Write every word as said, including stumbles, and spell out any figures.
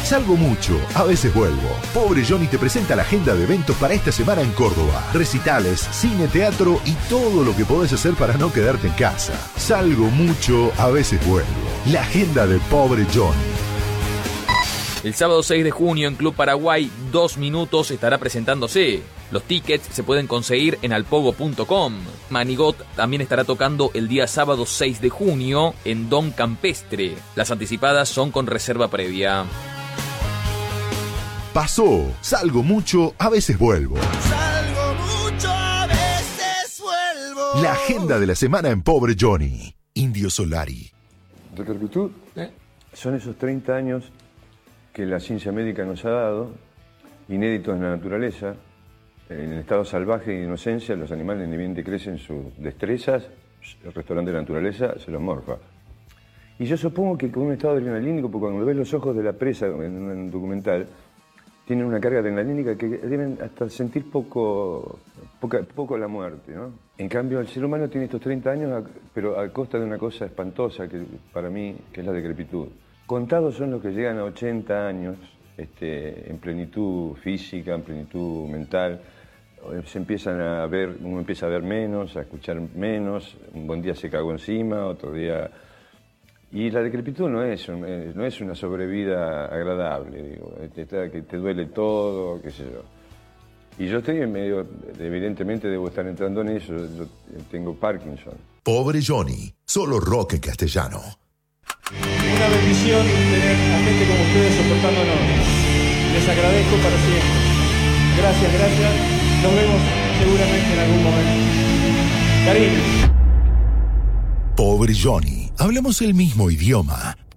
Salgo mucho, a veces vuelvo. Pobre Johnny te presenta la agenda de eventos para esta semana en Córdoba. Recitales, cine, teatro y todo lo que podés hacer para no quedarte en casa. Salgo mucho, a veces vuelvo. La agenda de Pobre Johnny. El sábado seis de junio en Club Paraguay, Dos Minutos estará presentándose. Los tickets se pueden conseguir en alpogo punto com. Manigot también estará tocando el día sábado seis de junio en Don Campestre. Las anticipadas son con reserva previa. Pasó, salgo mucho, a veces vuelvo. Salgo mucho, a veces vuelvo. La agenda de la semana en Pobre Johnny. Indio Solari. Decrepitud ¿Eh? son esos treinta años que la ciencia médica nos ha dado, inéditos en la naturaleza. En el estado salvaje y de inocencia, los animales ni bien te crecen sus destrezas, el restaurante de la naturaleza se los morfa. Y yo supongo que con un estado adrenalínico, porque cuando ves los ojos de la presa en un documental, tienen una carga adrenalínica que deben hasta sentir poco, poca, poco la muerte, ¿no? En cambio, el ser humano tiene estos treinta años, pero a costa de una cosa espantosa que para mí, que es la decrepitud. Contados son los que llegan a ochenta años, este, en plenitud física, en plenitud mental. Se empiezan a ver, uno empieza a ver menos, a escuchar menos, un buen día se cagó encima, otro día... Y la decrepitud no es, no es una sobrevida agradable, digo, que te duele todo, qué sé yo. Y yo estoy en medio, evidentemente debo estar entrando en eso, yo tengo Parkinson. Pobre Johnny, solo rock en castellano. Una bendición tener a gente como ustedes soportándonos. Les agradezco para siempre. Gracias, gracias. Nos vemos seguramente en algún momento. Cariño. Pobre Johnny, hablamos el mismo idioma.